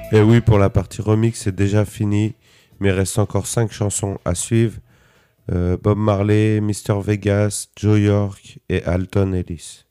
Et oui, pour la partie remix, c'est déjà fini, mais il reste encore 5 chansons à suivre. Bob Marley, Mr. Vegas, Joe York et Alton Ellis.